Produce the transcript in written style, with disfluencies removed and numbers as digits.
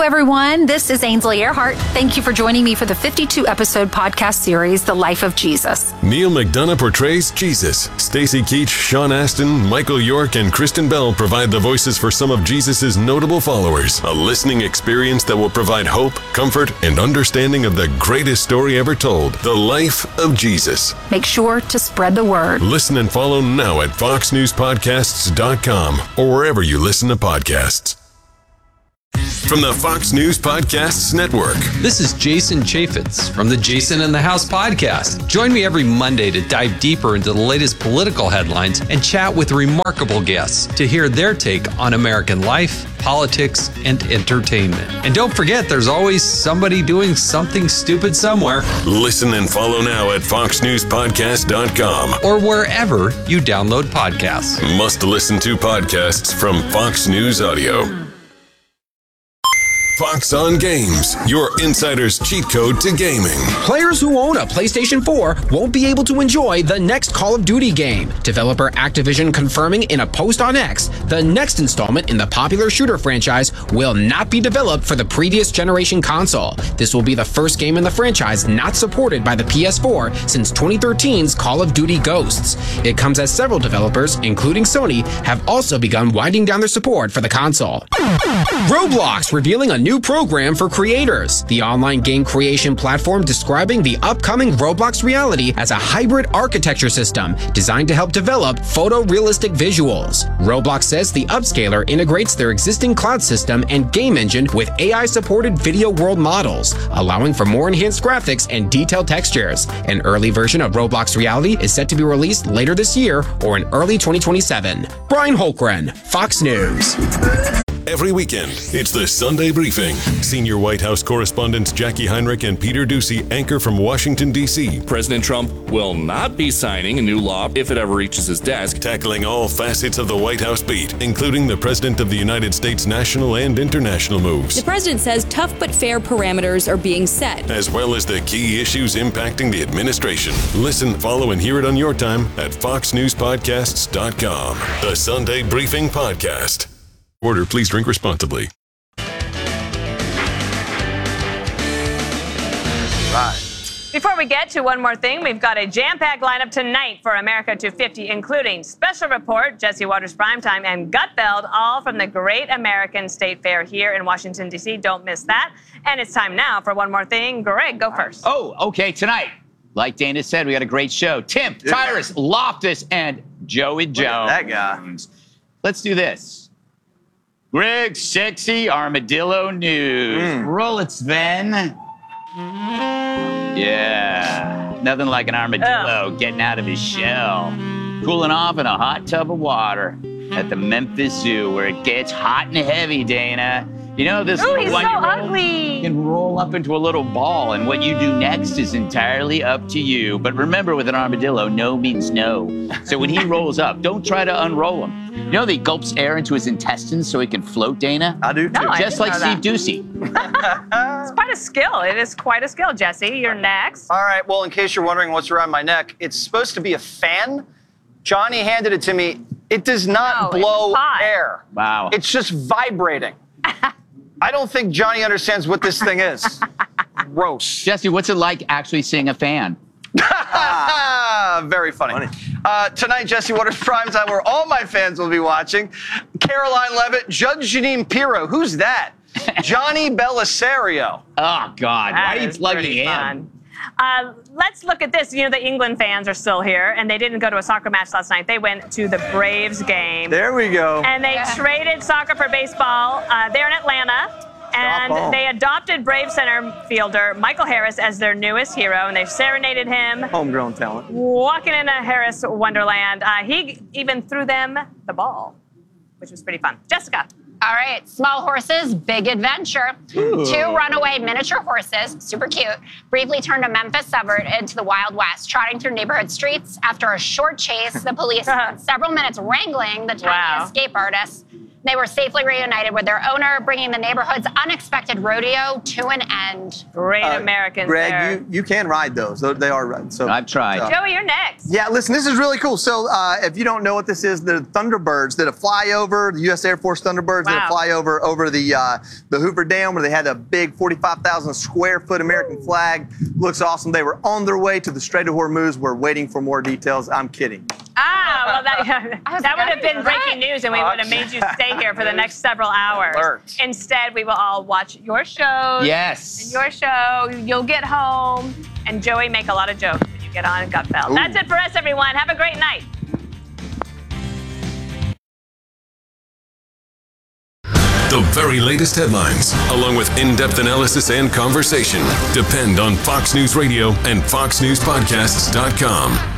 everyone. This is Ainsley Earhart. Thank you for joining me for the 52-episode podcast series, The Life of Jesus. Neil McDonough portrays Jesus. Stacy Keach, Sean Astin, Michael York, and Kristen Bell provide the voices for some of Jesus' notable followers. A listening experience that will provide hope, comfort, and understanding of the greatest story ever told, The Life of Jesus. Make sure to spread the word. Listen and follow now at foxnewspodcasts.com or wherever you listen to podcasts. From the Fox News Podcasts Network. This is Jason Chaffetz from the Jason in the House podcast. Join me every Monday to dive deeper into the latest political headlines and chat with remarkable guests to hear their take on American life, politics, and entertainment. And don't forget, there's always somebody doing something stupid somewhere. Listen and follow now at foxnewspodcast.com or wherever you download podcasts. Must listen to podcasts from Fox News Audio. Fox on Games, your insider's cheat code to gaming. Players who own a PlayStation 4 won't be able to enjoy the next Call of Duty game. Developer Activision confirming in a post on X, the next installment in the popular shooter franchise will not be developed for the previous generation console. This will be the first game in the franchise not supported by the PS4 since 2013's Call of Duty Ghosts. It comes as several developers, including Sony, have also begun winding down their support for the console. Roblox revealing a new program for creators. The online game creation platform describing the upcoming Roblox reality as a hybrid architecture system designed to help develop photorealistic visuals. Roblox says the upscaler integrates their existing cloud system and game engine with AI-supported video world models, allowing for more enhanced graphics and detailed textures. An early version of Roblox Reality is set to be released later this year or in early 2027. Brian Holkren, Fox News. Every weekend, it's the Sunday Briefing. Senior White House correspondents Jackie Heinrich and Peter Doocy anchor from Washington, D.C. President Trump will not be signing a new law if it ever reaches his desk. Tackling all facets of the White House beat, including the President of the United States national and international moves. The president says tough but fair parameters are being set, as well as the key issues impacting the administration. Listen, follow, and hear it on your time at foxnewspodcasts.com. The Sunday Briefing Podcast. Order, please drink responsibly. Right. Before we get to one more thing, we've got a jam-packed lineup tonight for America 250, including Special Report, Jesse Waters Primetime, and Gutfeld, all from the Great American State Fair here in Washington, D.C. Don't miss that. And it's time now for one more thing. Greg, go first. Oh, okay. Tonight, like Dana said, we got a great show. Tim, Tyrus, Loftus, and Joey Jones. That guy. Let's do this. Greg's Sexy Armadillo News. Roll it, Sven. Yeah, nothing like an armadillo getting out of his shell, cooling off in a hot tub of water at the Memphis Zoo, where it gets hot and heavy, Dana. You know, this Ooh, he's so one-year-old ugly. can roll up into a little ball, and what you do next is entirely up to you. But remember, with an armadillo, no means no. So when he rolls up, don't try to unroll him. You know that he gulps air into his intestines so he can float, Dana? I do, too. No, just like Steve Doocy. It's quite a skill. It is quite a skill, Jesse. You're next. All right, well, in case you're wondering what's around my neck, it's supposed to be a fan. Johnny handed it to me. It does not blow air. Wow. It's just vibrating. I don't think Johnny understands what this thing is. Gross. Jesse, what's it like actually seeing a fan? Very funny. Tonight, Jesse Waters Primetime, where all my fans will be watching. Caroline Levitt, Judge Jeanine Pirro. Who's that? Johnny Belisario. Oh, God. Why are you plugging in? Let's look at this. You know, the England fans are still here, and they didn't go to a soccer match last night. They went to the Braves game. There we go. And they traded soccer for baseball. They're in Atlanta. And they adopted Brave center fielder Michael Harris as their newest hero, and they've serenaded him. Homegrown talent. Walking in a Harris wonderland. He even threw them the ball, which was pretty fun. Jessica. All right, small horses, big adventure. Ooh. 2 runaway miniature horses, super cute, briefly turned a Memphis suburb into the Wild West, trotting through neighborhood streets. After a short chase, the police spent several minutes wrangling the tiny escape artists. They were safely reunited with their owner, bringing the neighborhood's unexpected rodeo to an end. Great Americans there. Greg, you can ride those. They are right. So I've tried. Joey, you're next. Yeah, listen, this is really cool. So if you don't know what this is, the Thunderbirds did a flyover, the U.S. Air Force Thunderbirds did a flyover over the Hoover Dam, where they had a big 45,000 square foot American flag. Looks awesome. They were on their way to the Strait of Hormuz. We're waiting for more details. I'm kidding. Well, that would have been breaking news, and we would have made you stay here for the next several hours. Instead, we will all watch your shows. Yes. And your show. You'll get home, and Joey make a lot of jokes when you get on Gutfeld. That's it for us, everyone. Have a great night. The very latest headlines, along with in-depth analysis and conversation, depend on Fox News Radio and FoxNewsPodcasts.com.